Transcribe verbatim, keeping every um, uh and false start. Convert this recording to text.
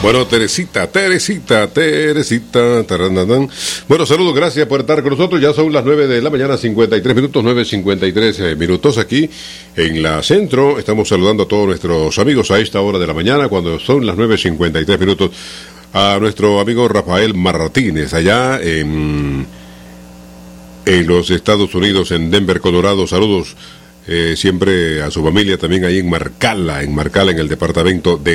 Bueno, Teresita, Teresita, Teresita. Taranadán. Bueno, saludos, gracias por estar con nosotros. Ya son las nueve de la mañana, cincuenta y tres minutos, nueve cincuenta y tres eh, minutos aquí en la Centro. Estamos saludando a todos nuestros amigos a esta hora de la mañana, cuando son las nueve cincuenta y tres minutos. A nuestro amigo Rafael Martínez, allá en, en los Estados Unidos, en Denver, Colorado. Saludos eh, siempre a su familia, también ahí en Marcala, en Marcala, en el departamento de